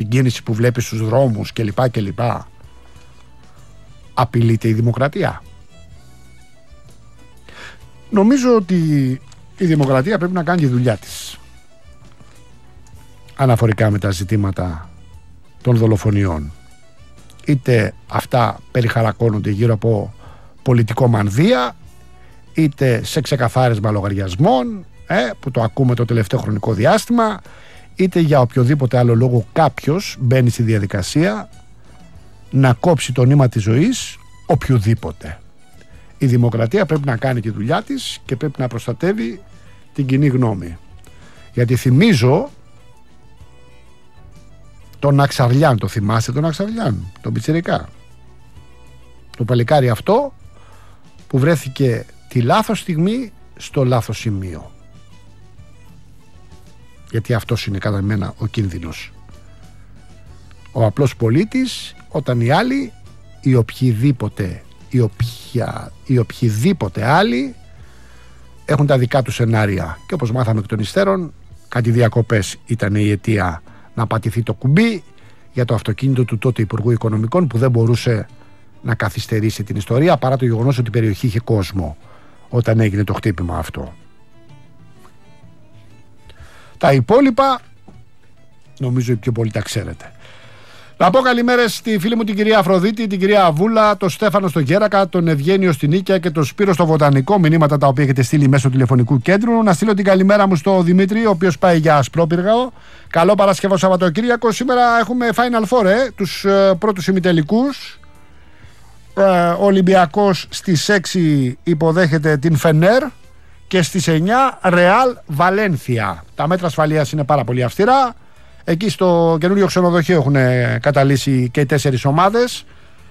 συγκίνηση που βλέπει στους δρόμους κλπ. Απειλείται η δημοκρατία? Νομίζω ότι η δημοκρατία πρέπει να κάνει τη δουλειά της αναφορικά με τα ζητήματα των δολοφονιών. Είτε αυτά περιχαρακώνονται γύρω από πολιτικό μανδύα, είτε σε ξεκαθάρισμα λογαριασμών που το ακούμε το τελευταίο χρονικό διάστημα, είτε για οποιοδήποτε άλλο λόγο κάποιος μπαίνει στη διαδικασία να κόψει το νήμα της ζωής οποιοδήποτε. Η δημοκρατία πρέπει να κάνει τη δουλειά της και πρέπει να προστατεύει την κοινή γνώμη. Γιατί θυμίζω τον Αξαριάν, το θυμάστε τον Αξαριάν, τον πιτσιρικά, το παλικάρι αυτό που βρέθηκε τη λάθος στιγμή στο λάθος σημείο. Γιατί αυτός είναι κατά μένα ο κίνδυνος. Ο απλός πολίτης, όταν οι άλλοι, οι οποιοδήποτε άλλοι έχουν τα δικά του σενάρια. Και όπως μάθαμε εκ των υστέρων, κάτι διακοπές ήταν η αιτία να πατηθεί το κουμπί για το αυτοκίνητο του τότε Υπουργού Οικονομικών, που δεν μπορούσε να καθυστερήσει την ιστορία, παρά το γεγονός ότι η περιοχή είχε κόσμο όταν έγινε το χτύπημα αυτό. Τα υπόλοιπα νομίζω οι πιο πολλοί τα ξέρετε. Να πω καλημέρες στη φίλη μου την κυρία Αφροδίτη, την κυρία Αβούλα, τον Στέφανο στο Γέρακα, τον Ευγένιο στην Νίκαια και τον Σπύρο στο Βοτανικό. Μηνύματα τα οποία έχετε στείλει μέσω τηλεφωνικού κέντρου. Να στείλω την καλημέρα μου στο Δημήτρη, ο οποίος πάει για Ασπρόπυργο. Καλό Παρασκευό Σαββατοκύριακο. Σήμερα έχουμε Final Four, τους πρώτους ημιτελικούς. Ο Ολυμπιακός στις 6 υποδέχεται την Φενέρ και στις 9 Ρεάλ Βαλένθια. Τα μέτρα ασφαλείας είναι πάρα πολύ αυστηρά. Εκεί στο καινούριο ξενοδοχείο έχουν καταλύσει και οι 4 ομάδες.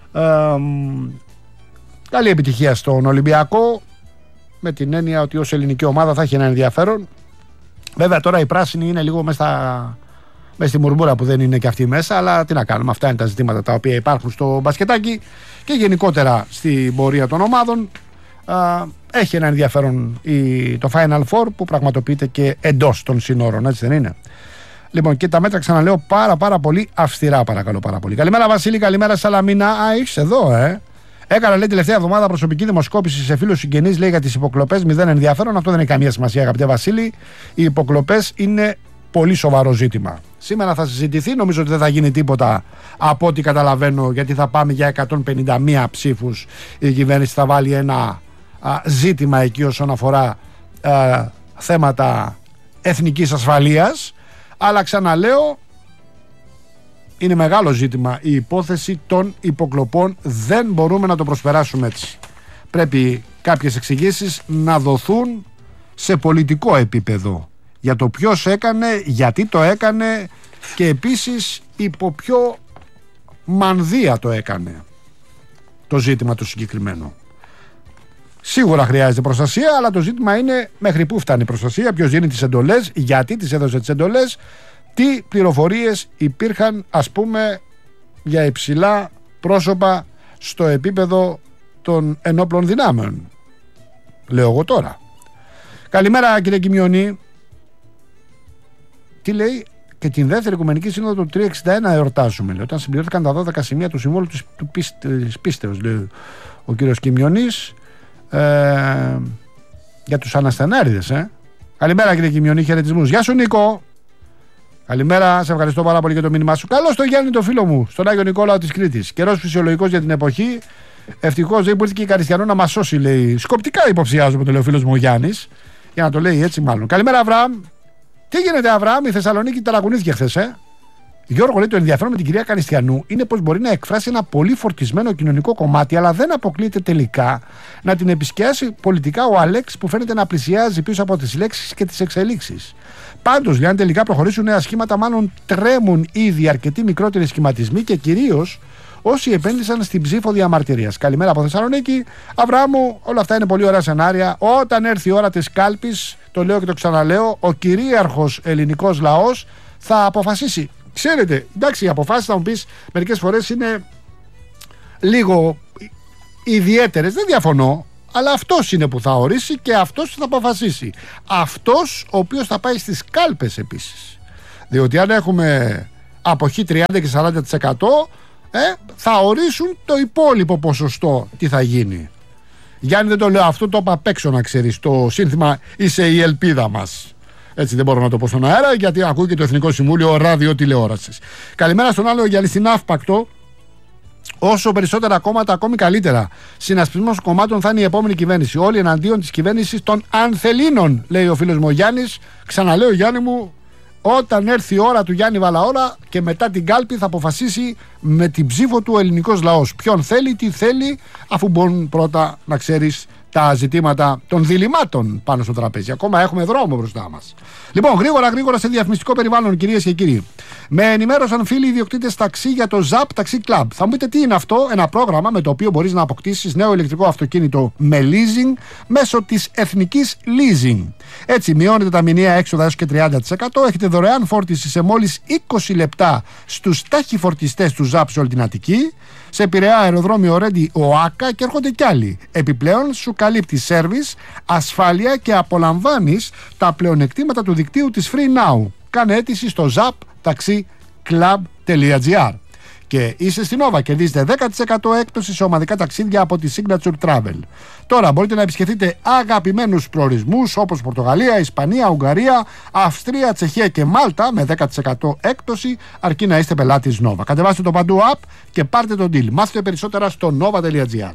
Καλή επιτυχία στον Ολυμπιακό, με την έννοια ότι ως ελληνική ομάδα θα έχει ένα ενδιαφέρον. Βέβαια τώρα οι πράσινοι είναι λίγο μέσα στη μουρμούρα που δεν είναι και αυτοί μέσα, αλλά τι να κάνουμε, αυτά είναι τα ζητήματα τα οποία υπάρχουν στο μπασκετάκι και γενικότερα στην πορεία των ομάδων. Έχει ένα ενδιαφέρον το Final Four που πραγματοποιείται και εντός των συνόρων, έτσι δεν είναι? Λοιπόν, και τα μέτρα, ξαναλέω, πάρα πολύ αυστηρά, παρακαλώ πάρα πολύ. Καλημέρα Βασίλη, καλημέρα Σαλαμίνα. Είσαι εδώ, Έκανα, λέει, τελευταία εβδομάδα προσωπική δημοσκόπηση σε φίλους συγγενείς, λέει, για τις υποκλοπές. 0 ενδιαφέρον. Αυτό δεν έχει καμία σημασία, αγαπητέ Βασίλη. Οι υποκλοπές είναι πολύ σοβαρό ζήτημα. Σήμερα θα συζητηθεί, νομίζω ότι δεν θα γίνει τίποτα από ό,τι καταλαβαίνω, γιατί θα πάμε για 151 ψήφους. Η κυβέρνηση θα βάλει ένα ζήτημα εκεί όσον αφορά θέματα εθνικής ασφαλείας. Αλλά ξαναλέω, είναι μεγάλο ζήτημα η υπόθεση των υποκλοπών. Δεν μπορούμε να το προσπεράσουμε έτσι. Πρέπει κάποιες εξηγήσεις να δοθούν σε πολιτικό επίπεδο για το ποιος έκανε, γιατί το έκανε και επίσης υπό ποιο μανδύα το έκανε το ζήτημα το συγκεκριμένο. Σίγουρα χρειάζεται προστασία, αλλά το ζήτημα είναι μέχρι πού φτάνει η προστασία, ποιος δίνει τις εντολές, γιατί τις έδωσε τις εντολές, τι πληροφορίες υπήρχαν, ας πούμε, για υψηλά πρόσωπα στο επίπεδο των ενόπλων δυνάμεων. Λέω εγώ τώρα. Καλημέρα κύριε Κιμιονή. Τι λέει? Και την δεύτερη Οικουμενική Σύνοδο του 361 εορτάζουμε, λέει, όταν συμπληρώθηκαν τα 12 σημεία του Συμβόλου της Πίστεως, λέει ο κύριος Κιμιονής. Για τους αναστενάριδες, Καλημέρα κύριε Κιμιονή, χαιρετισμούς. Γεια σου Νίκο. Καλημέρα, σε ευχαριστώ πάρα πολύ για το μήνυμά σου. Καλώς το Γιάννη, το φίλο μου, στον Άγιο Νικόλαο της Κρήτης. Καιρός φυσιολογικός για την εποχή. Ευτυχώς δεν ήρθε και η Καριστιανό να μας σώσει, λέει. Σκοπτικά υποψιάζομαι, το λέει ο φίλος μου ο Γιάννης. Για να το λέει έτσι, μάλλον. Καλημέρα, Αβραάμ. Τι γίνεται, Αβραάμ? Η Θεσσαλονίκη ταρακουνήθηκε χθες, Γιώργο, λέει, το ενδιαφέρον με την κυρία Καριστιανού είναι πως μπορεί να εκφράσει ένα πολύ φορτισμένο κοινωνικό κομμάτι, αλλά δεν αποκλείεται τελικά να την επισκιάσει πολιτικά ο Αλέξ, που φαίνεται να πλησιάζει πίσω από τις λέξεις και τις εξελίξεις. Πάντως, λέει, αν τελικά προχωρήσουν νέα σχήματα, μάλλον τρέμουν ήδη αρκετοί μικρότεροι σχηματισμοί και κυρίως όσοι επένδυσαν στην ψήφο διαμαρτυρίας. Καλημέρα από Θεσσαλονίκη. Αβραάμου, όλα αυτά είναι πολύ ωραία σενάρια. Όταν έρθει η ώρα της κάλπης, το λέω και το ξαναλέω, ο κυρίαρχος ελληνικός λαός θα αποφασίσει. Ξέρετε, εντάξει, οι αποφάσεις, θα μου πεις, μερικές φορές είναι λίγο ιδιαίτερες, δεν διαφωνώ, αλλά αυτός είναι που θα ορίσει και αυτός θα αποφασίσει. Αυτός ο οποίος θα πάει στις κάλπες επίσης. Διότι αν έχουμε αποχή 30 και 40%, θα ορίσουν το υπόλοιπο ποσοστό τι θα γίνει. Γιάννη, δεν το λέω αυτό, το είπα απ' έξω, να ξέρεις. Το σύνθημα «Είσαι η ελπίδα μας». Έτσι δεν μπορώ να το πω στον αέρα, γιατί ακούει και το Εθνικό Συμβούλιο Ραδιοτηλεόρασης. Καλημέρα στον άλλο για Λυσινάφπακτο. Όσο περισσότερα κόμματα, ακόμη καλύτερα. Συνασπισμός κομμάτων θα είναι η επόμενη κυβέρνηση. Όλοι εναντίον της κυβέρνησης των Ανθελίνων, λέει ο φίλος μου ο Γιάννης. Ξαναλέω, Γιάννη μου, όταν έρθει η ώρα του Γιάννη Βαλαώρα και μετά την κάλπη θα αποφασίσει με την ψήφο του ο ελληνικός λαός. Ποιον θέλει, τι θέλει, αφού μπορούν πρώτα να ξέρεις τα ζητήματα των διλημάτων πάνω στο τραπέζι. Ακόμα έχουμε δρόμο μπροστά μας. Λοιπόν, γρήγορα σε διαφημιστικό περιβάλλον, κυρίες και κύριοι. Με ενημέρωσαν φίλοι ιδιοκτήτες ταξί για το ZAP Taxi Club. Θα μου πείτε τι είναι αυτό, ένα πρόγραμμα με το οποίο μπορείς να αποκτήσεις νέο ηλεκτρικό αυτοκίνητο με leasing μέσω της Εθνικής Leasing. Έτσι, μειώνετε τα μηνιαία έξοδα έως και 30%. Έχετε δωρεάν φόρτιση σε μόλις 20 λεπτά στους ταχυφορτιστές του ZAP σε όλη την Αττική. Σε Πειραιά, αεροδρόμιο Ρέντι, ΟΑΚΑ και έρχονται κι άλλοι. Επιπλέον, σου καλύπτει σέρβις, ασφάλεια και απολαμβάνεις τα πλεονεκτήματα του δικτύου της Free Now. Κάνε αίτηση στο zaptaxiclub.gr. Και είσαι στην Nova, κερδίζετε 10% έκπτωση σε ομαδικά ταξίδια από τη Signature Travel. Τώρα μπορείτε να επισκεφτείτε αγαπημένους προορισμούς όπως Πορτογαλία, Ισπανία, Ουγγαρία, Αυστρία, Τσεχία και Μάλτα με 10% έκπτωση, αρκεί να είστε πελάτης Nova. Κατεβάστε το παντού app και πάρτε τον deal. Μάθετε περισσότερα στο nova.gr.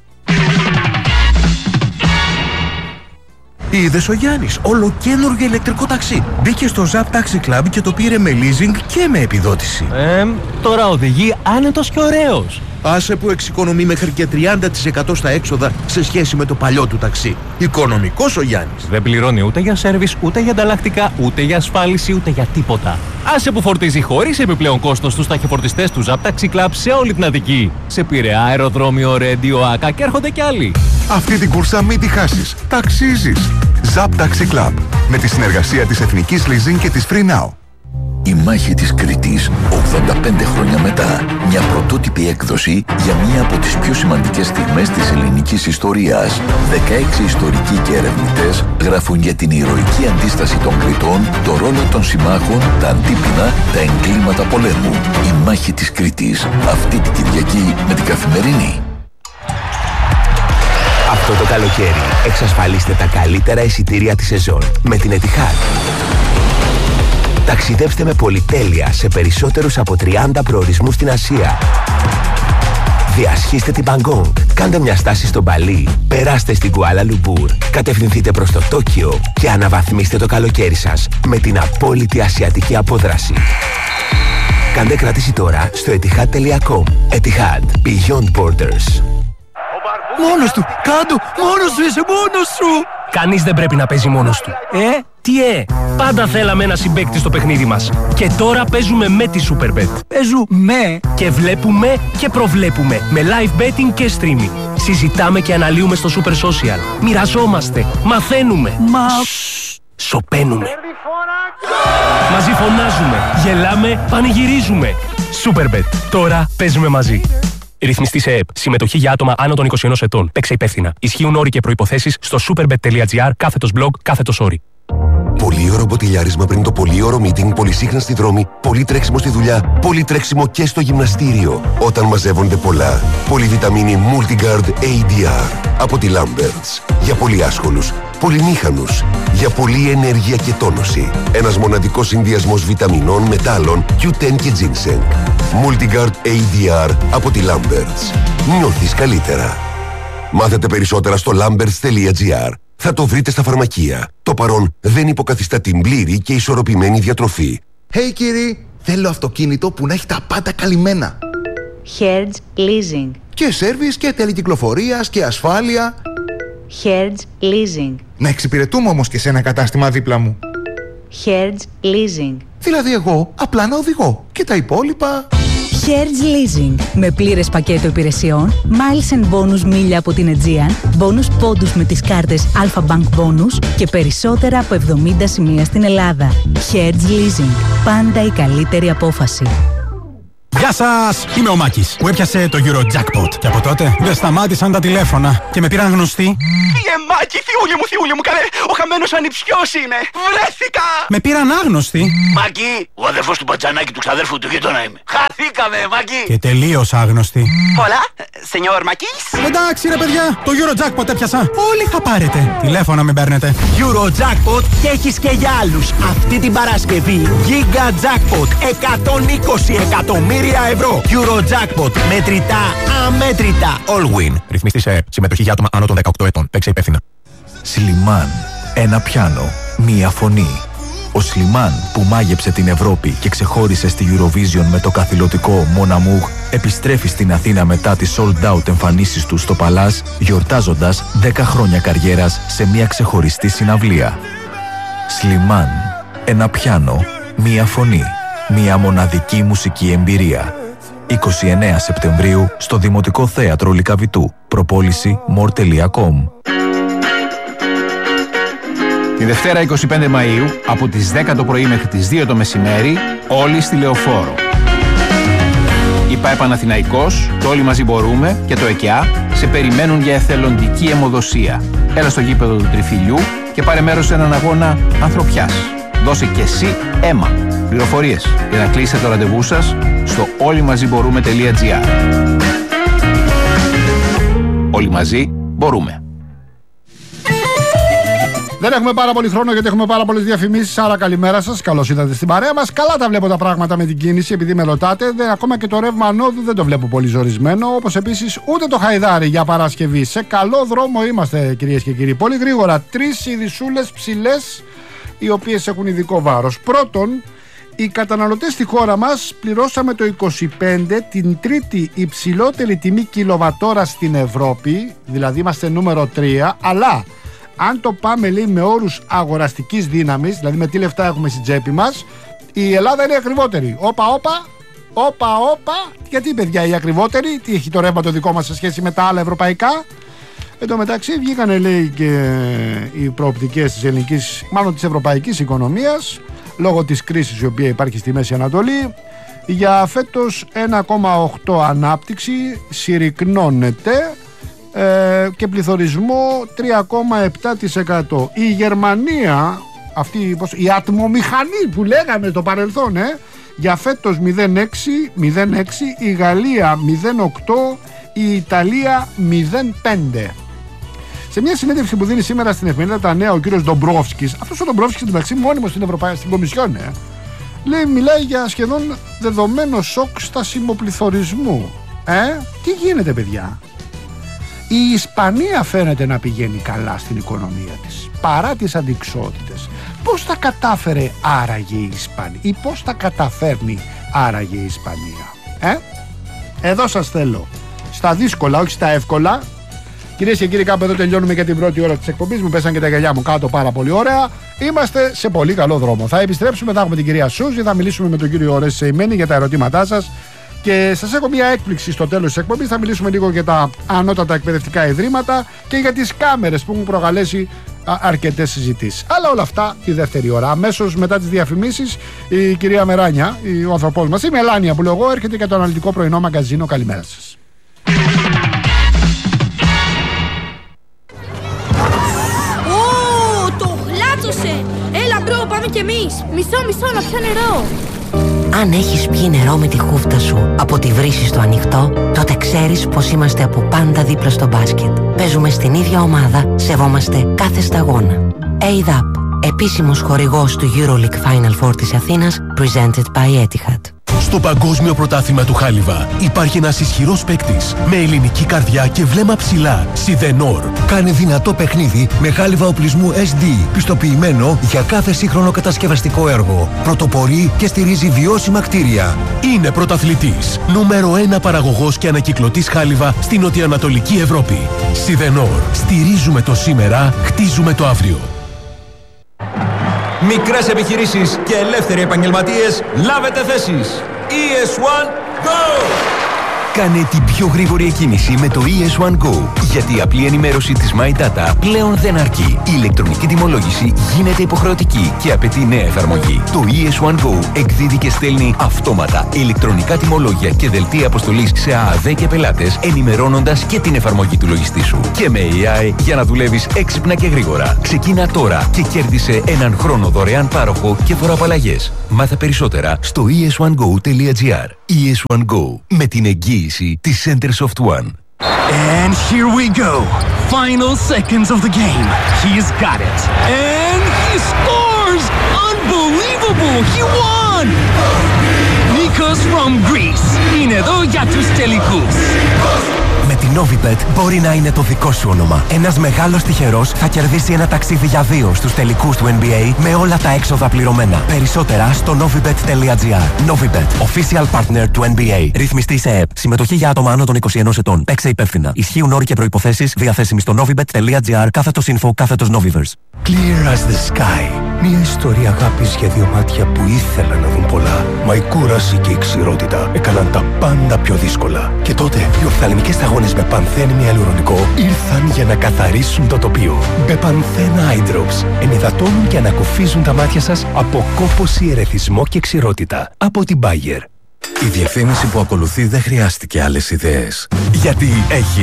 Είδες ο Γιάννης, ολοκαίνουργιο ηλεκτρικό ταξί. Μπήκε στο Zap Taxi Club και το πήρε με leasing και με επιδότηση. Τώρα οδηγεί άνετος και ωραίος. Άσε που εξοικονομεί μέχρι και 30% στα έξοδα σε σχέση με το παλιό του ταξί. Οικονομικός ο Γιάννης. Δεν πληρώνει ούτε για σέρβις, ούτε για ανταλλακτικά, ούτε για ασφάλιση, ούτε για τίποτα. Άσε που φορτίζει χωρίς επιπλέον κόστος στους ταχυφορτιστές του Zap Taxi Club σε όλη την Αττική. Σε Πειραιά, αεροδρόμιο Ρέντι, ΟΑΚΑ και έρχονται κι άλλοι. Αυτή την κούρσα μην τη χάσεις. Ταξίζεις. Zap Taxi Club. Με τη συνεργασία της Εθνικής Leasing και της Free Now. Η μάχη της Κρήτης, 85 χρόνια μετά, μια πρωτότυπη έκδοση για μία από τις πιο σημαντικές στιγμές της ελληνικής ιστορίας. 16 ιστορικοί και ερευνητές γράφουν για την ηρωική αντίσταση των Κρητών, το ρόλο των συμμάχων, τα αντίπεινα, τα εγκλήματα πολέμου. Η μάχη της Κρήτης, αυτή την Κυριακή με την Καθημερινή. Αυτό το καλοκαίρι εξασφαλίστε τα καλύτερα εισιτήρια της σεζόν με την Etihad. Ταξιδέψτε με πολυτέλεια σε περισσότερους από 30 προορισμούς στην Ασία. Διασχίστε την Μπαγκόγκ, κάντε μια στάση στο Μπαλί, περάστε στην Κουάλα Λουμπούρ, κατευθυνθείτε προς το Τόκιο και αναβαθμίστε το καλοκαίρι σας με την απόλυτη ασιατική απόδραση. Κάντε κράτηση τώρα στο etihad.com. Etihad. Beyond Borders. Μόνος του! Κάντο! Μόνος σου! Είσαι μόνος σου! Κανείς δεν πρέπει να παίζει μόνος του. Πάντα θέλαμε ένα συμπαίκτη στο παιχνίδι μας. Και τώρα παίζουμε με τη Superbet. Παίζουμε! Και βλέπουμε και προβλέπουμε με live betting και streaming. Συζητάμε και αναλύουμε στο Super Social. Μοιραζόμαστε, μαθαίνουμε. Σωπαίνουμε. Μαζί φωνάζουμε, γελάμε, πανηγυρίζουμε. Superbet. Τώρα παίζουμε μαζί. Ρυθμιστή σε ΕΕΠ. Συμμετοχή για άτομα άνω των 21 ετών. Παίξε υπεύθυνα. Ισχύουν όροι και προϋποθέσεις στο superbet.gr/blog/όροι. Πολύωρο μποτιλιάρισμα πριν το πολύωρο meeting, πολυσύχνα στη δρόμη, πολύ τρέξιμο στη δουλειά, πολύ τρέξιμο και στο γυμναστήριο. Όταν μαζεύονται πολλά. Πολυβιταμίνη Multigard ADR από τη Lamberts. Για πολύ άσχολους, πολυμήχανους, για πολλή ενέργεια και τόνωση. Ένας μοναδικός συνδυασμός βιταμινών, μετάλλων, Q10 και ginseng. Multigard ADR από τη Lamberts. Νιώθεις καλύτερα. Μάθετε περισσότερα στο lamberts.gr. Θα το βρείτε στα φαρμακεία. Το παρόν δεν υποκαθιστά την πλήρη και ισορροπημένη διατροφή. Hey κύριοι, θέλω αυτοκίνητο που να έχει τα πάντα καλυμμένα. Hertz Leasing. Και σέρβις και τελεκυκλοφορίας και ασφάλεια. Hertz Leasing. Να εξυπηρετούμε όμως και σε ένα κατάστημα δίπλα μου. Hertz Leasing. Δηλαδή εγώ απλά να οδηγώ και τα υπόλοιπα... Hertz Leasing. Με πλήρες πακέτο υπηρεσιών, miles and bonus μίλια από την Aegean, bonus πόντους με τις κάρτες Alpha Bank Bonus και περισσότερα από 70 σημεία στην Ελλάδα. Hertz Leasing. Πάντα η καλύτερη απόφαση. Γεια σας! Είμαι ο Μάκης που έπιασε το Eurojackpot. Και από τότε δεν σταμάτησαν τα τηλέφωνα και με πήραν γνωστοί. Μάκη, θειούλη μου, καλέ! Ο χαμένος ανιψιός είμαι! Βρέθηκα! Με πήραν άγνωστοι. Μάκη, ο αδερφός του Πατζανάκη του ξαδέρφου του γείτονα είμαι. Χαθήκαμε, Μάκη! Και τελείως άγνωστοι. Πολλά, σενιόρ Μάκης. Εντάξει ρε παιδιά, το Eurojackpot έπιασα. Όλοι θα πάρετε. Τηλέφωνα μην παίρνετε. Eurojackpot και έχεις και για άλλους. Αυτή την Παρασκευή Giga Jackpot 120 εκατομμύρια ευρώ. Eurojackpot μετρητά αμέτρητα. All win. Ρυθμιστή σε συμμετοχή για άτομα άνω των 18 ετών. Παίξε υπεύθυνα. Σλιμάν. Ένα πιάνο. Μία φωνή. Ο Σλιμάν που μάγεψε την Ευρώπη και ξεχώρισε στη Eurovision με το καθηλωτικό Mon Amour επιστρέφει στην Αθήνα μετά τις sold out εμφανίσεις του στο Παλάζ, γιορτάζοντας 10 χρόνια καριέρας σε μια ξεχωριστή συναυλία. Σλιμάν. Ένα πιάνο. Μία φωνή. Μια μοναδική μουσική εμπειρία. 29 Σεπτεμβρίου στο Δημοτικό Θέατρο Λυκαβητού. Προπόληση more.com. Τη Δευτέρα 25 Μαΐου από τις 10 το πρωί μέχρι τις 2 το μεσημέρι όλοι στη Λεωφόρο. Η ΠΑΕ Παναθηναϊκός, το Όλοι Μαζί Μπορούμε και το ΕΚΕΑ σε περιμένουν για εθελοντική αιμοδοσία. Έλα στο γήπεδο του Τριφυλιού και πάρε μέρος σε έναν αγώνα ανθρωπιάς. Δώσε και εσύ αίμα. Πληροφορίες για να κλείσετε το ραντεβού σας στο όλοιμαζιμπορούμε.gr. Όλοι μαζί μπορούμε. Δεν έχουμε πάρα πολύ χρόνο γιατί έχουμε πάρα πολλές διαφημίσεις. Άρα καλημέρα σας. Καλώς ήρθατε στην παρέα μας. Καλά τα βλέπω τα πράγματα με την κίνηση, επειδή με ρωτάτε. Ακόμα και το ρεύμα ανόδου δεν το βλέπω πολύ ζορισμένο. Όπως επίσης ούτε το Χαϊδάρι για Παρασκευή. Σε καλό δρόμο είμαστε, κυρίες και κύριοι. Πολύ γρήγορα. 3 ειδισούλες ψηλές, οι οποίες έχουν ειδικό βάρος. Πρώτον, οι καταναλωτές στη χώρα μας πληρώσαμε το 25 την τρίτη υψηλότερη τιμή κιλοβατόρα στην Ευρώπη. Δηλαδή είμαστε νούμερο 3, αλλά αν το πάμε λέει με όρους αγοραστικής δύναμης, δηλαδή με τι λεφτά έχουμε στην τσέπη μας, η Ελλάδα είναι ακριβότερη. Όπα, γιατί παιδιά η ακριβότερη, τι έχει το ρεύμα το δικό μας σε σχέση με τα άλλα ευρωπαϊκά. Εν τω μεταξύ βγήκανε λέει και οι προοπτικές της ελληνικής, μάλλον της ευρωπαϊκής οικονομίας, λόγω της κρίσης η οποία υπάρχει στη Μέση Ανατολή. Για φέτος 1,8 ανάπτυξη συρρυκνώνεται και πληθωρισμό 3,7%. Η Γερμανία, αυτή η ατμομηχανή που λέγαμε στο παρελθόν, για φέτος 0,6, η Γαλλία 0,8, η Ιταλία 0,5. Σε μια συνέντευξη που δίνει σήμερα στην εφημερίδα Τα Νέα ο κύριος Ντομπρόφσκης, αυτός ο Ντομπρόφσκης στην μεταξύ μόνιμος στην Κομισιόν, λέει, μιλάει για σχεδόν δεδομένο σοκ στασιμοπληθωρισμού. Τι γίνεται παιδιά? Η Ισπανία φαίνεται να πηγαίνει καλά στην οικονομία της, παρά τις αντιξότητες. Πώς τα κατάφερε άραγε η Ισπανία ή πώς τα καταφέρνει άραγε η Ισπανία? Εδώ σας θέλω. Στα δύσκολα, όχι στα εύκολα. Κυρίες και κύριοι, κάπου εδώ τελειώνουμε και την πρώτη ώρα της εκπομπής. Μου πέσαν και τα γυαλιά μου κάτω πάρα πολύ ωραία. Είμαστε σε πολύ καλό δρόμο. Θα επιστρέψουμε, θα έχουμε την κυρία Σούζη, θα μιλήσουμε με τον κύριο Ορέστη Σεϊμένη για τα ερωτήματά σας. Και σας έχω μια έκπληξη στο τέλος της εκπομπής. Θα μιλήσουμε λίγο για τα ανώτατα εκπαιδευτικά ιδρύματα και για τις κάμερες που έχουν προκαλέσει αρκετές συζητήσεις. Αλλά όλα αυτά τη δεύτερη ώρα. Αμέσως μετά τις διαφημίσεις, η κυρία Μεράνια, ο άνθρωπός μας, η Μελάνια που λέω εγώ, έρχεται για το αναλυτικό πρωινό μαγκαζίνο. Καλημέρα σας. Το χλάτσωσε! Έλα μπρο, πάμε κι εμείς! Μισό, να πιω νερό! Αν έχεις πιει νερό με τη χούφτα σου από τη βρύση στο ανοιχτό, τότε ξέρεις πως είμαστε από πάντα δίπλα στο μπάσκετ. Παίζουμε στην ίδια ομάδα, σεβόμαστε κάθε σταγόνα. ADAP, επίσημος χορηγός του EuroLeague Final Four της Αθήνας, presented by Etihad. Στο Παγκόσμιο Πρωτάθλημα του Χάλιβα υπάρχει ένας ισχυρός παίκτης με ελληνική καρδιά και βλέμμα ψηλά. Σιδενόρ. Κάνε δυνατό παιχνίδι με χάλιβα οπλισμού SD, πιστοποιημένο για κάθε σύγχρονο κατασκευαστικό έργο. Πρωτοπορεί και στηρίζει βιώσιμα κτίρια. Είναι πρωταθλητής. Νούμερο 1 παραγωγός και ανακυκλωτής χάλιβα στην νοτιοανατολική Ευρώπη. Σιδενόρ. Στηρίζουμε το σήμερα, χτίζουμε το αύριο. Μικρές επιχειρήσεις και ελεύθεροι επαγγελματίες, λάβετε θέσεις. ES1, go! Κάνε την πιο γρήγορη εκκίνηση με το ES1 Go. Γιατί η απλή ενημέρωση της My Data πλέον δεν αρκεί. Η ηλεκτρονική τιμολόγηση γίνεται υποχρεωτική και απαιτεί νέα εφαρμογή. Το ES1 Go εκδίδει και στέλνει αυτόματα ηλεκτρονικά τιμολόγια και δελτία αποστολής σε ΑΑΔ και πελάτες, ενημερώνοντας και την εφαρμογή του λογιστή σου. Και με AI για να δουλεύεις έξυπνα και γρήγορα. Ξεκίνα τώρα και κέρδισε έναν χρόνο δωρεάν πάροχο και φοροαπαλλαγές. Μάθε περισσότερα στο es1go.gr. ES1 Go, με την εγγύηση της Centersoft One. And here we go. Final seconds of the game. He's got it. And he scores! Unbelievable! He won! Nikos from Greece. Είναι εδώ για τους τελικούς. Με την Novibet μπορεί να είναι το δικό σου όνομα. Ένας μεγάλος τυχερός θα κερδίσει ένα ταξίδι για 2 στους τελικούς του NBA με όλα τα έξοδα πληρωμένα. Περισσότερα στο novibet.gr. Novibet, official partner του NBA. Ρυθμιστή σε ΕΕΠ. Συμμετοχή για άτομα άνω των 21 ετών. Παίξε υπεύθυνα. Ισχύουν όροι και προϋποθέσεις διαθέσιμοι στο novibet.gr/info/Noviverse. Clear as the sky. Μια ιστορία αγάπης για 2 μάτια που ήθελαν να δουν πολλά. Μα η κούραση και η ξηρότητα έκαναν τα πάντα πιο δύσκολα. Και τότε οι οφθαλμικές σταγόνες με πανθένη ιαλουρονικό ήρθαν για να καθαρίσουν το τοπίο. Μπεπανθέν Eye Drops ενυδατώνουν και ανακουφίζουν τα μάτια σας από κόπωση, ερεθισμό και ξηρότητα. Από την Bayer. Η διευθύνηση που ακολουθεί δεν χρειάστηκε άλλες ιδέες. Γιατί έχει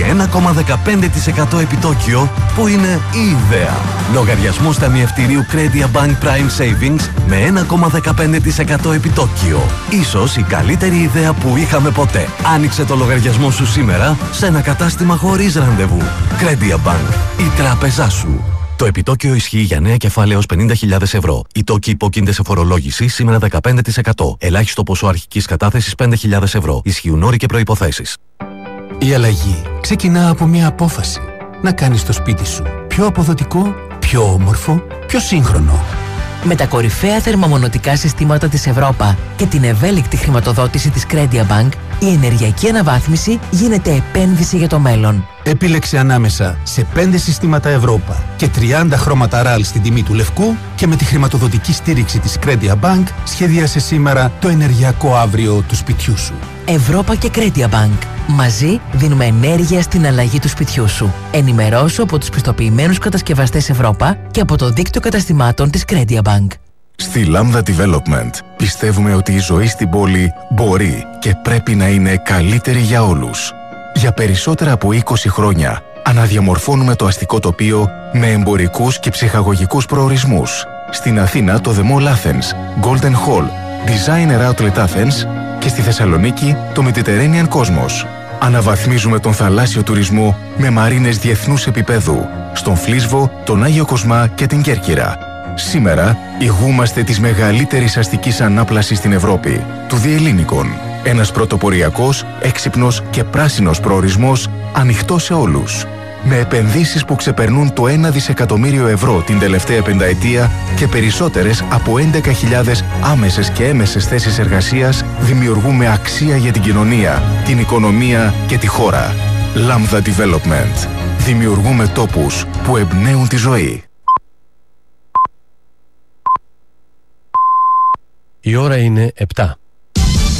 1,15% επιτόκιο που είναι η ιδέα. Λογαριασμός ταμιευτηρίου Credia Bank Prime Savings με 1,15% επιτόκιο. Ίσως η καλύτερη ιδέα που είχαμε ποτέ. Άνοιξε το λογαριασμό σου σήμερα σε ένα κατάστημα χωρίς ραντεβού. Credia Bank, η τράπεζά σου. Το επιτόκιο ισχύει για νέα κεφάλαια ως 50.000 ευρώ. Οι τόκοι υπόκεινται σε φορολόγηση σήμερα 15%. Ελάχιστο ποσό αρχικής κατάθεσης 5.000 ευρώ. Ισχύουν όροι και προϋποθέσεις. Η αλλαγή ξεκινά από μια απόφαση. Να κάνεις το σπίτι σου πιο αποδοτικό, πιο όμορφο, πιο σύγχρονο. Με τα κορυφαία θερμομονωτικά συστήματα της Ευρώπα και την ευέλικτη χρηματοδότηση της Credia Bank, η ενεργειακή αναβάθμιση γίνεται επένδυση για το μέλλον. Επίλεξε ανάμεσα σε 5 συστήματα Ευρώπα και 30 χρώματα RAL στην τιμή του λευκού και με τη χρηματοδοτική στήριξη της Credia Bank σχεδίασε σήμερα το ενεργειακό αύριο του σπιτιού σου. Ευρώπα και Credia Bank. Μαζί δίνουμε ενέργεια στην αλλαγή του σπιτιού σου. Ενημερώσου από τους πιστοποιημένους κατασκευαστές Ευρώπα και από το δίκτυο καταστημάτων της Credia Bank. Στη Lambda Development πιστεύουμε ότι η ζωή στην πόλη μπορεί και πρέπει να είναι καλύτερη για όλους. Για περισσότερα από 20 χρόνια αναδιαμορφώνουμε το αστικό τοπίο με εμπορικούς και ψυχαγωγικούς προορισμούς. Στην Αθήνα το The Mall Athens, Golden Hall, Designer Outlet Athens και στη Θεσσαλονίκη το Mediterranean Cosmos. Αναβαθμίζουμε τον θαλάσσιο τουρισμό με μαρίνες διεθνούς επίπεδου, στον Φλίσβο, τον Άγιο Κοσμά και την Κέρκυρα. Σήμερα ηγούμαστε της μεγαλύτερης αστικής ανάπλασης στην Ευρώπη, του Διελλήνικων. Ένας πρωτοποριακός, έξυπνος και πράσινος προορισμός ανοιχτός σε όλους. Με επενδύσεις που ξεπερνούν το 1 δισεκατομμύριο ευρώ την τελευταία πενταετία και περισσότερες από 11.000 άμεσες και έμεσες θέσεις εργασίας, δημιουργούμε αξία για την κοινωνία, την οικονομία και τη χώρα. Lambda Development. Δημιουργούμε τόπους που εμπνέουν τη ζωή. Η ώρα είναι 7.